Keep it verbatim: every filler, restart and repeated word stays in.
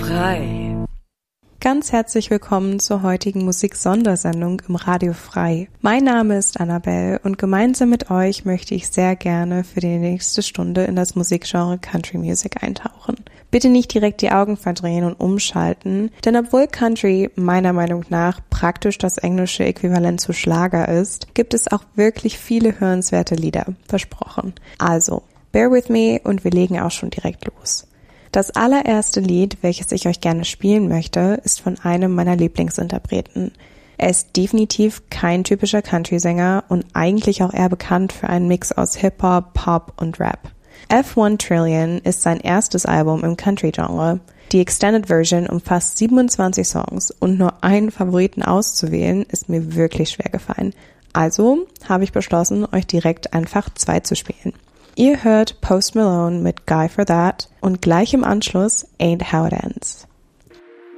Frei. Ganz herzlich willkommen zur heutigen Musik-Sondersendung im Radio Frei. Mein Name ist Annabelle und gemeinsam mit euch möchte ich sehr gerne für die nächste Stunde in das Musikgenre Country Music eintauchen. Bitte nicht direkt die Augen verdrehen und umschalten, denn obwohl Country meiner Meinung nach praktisch das englische Äquivalent zu Schlager ist, gibt es auch wirklich viele hörenswerte Lieder, versprochen. Also, bear with me und wir legen auch schon direkt los. Das allererste Lied, welches ich euch gerne spielen möchte, ist von einem meiner Lieblingsinterpreten. Er ist definitiv kein typischer Country-Sänger und eigentlich auch eher bekannt für einen Mix aus Hip-Hop, Pop und Rap. F one Trillion ist sein erstes Album im Country-Genre. Die Extended Version umfasst siebenundzwanzig Songs und nur einen Favoriten auszuwählen, ist mir wirklich schwer gefallen. Also habe ich beschlossen, euch direkt einfach zwei zu spielen. Ihr hört Post Malone mit Guy for That und gleich im Anschluss Ain't How It Ends.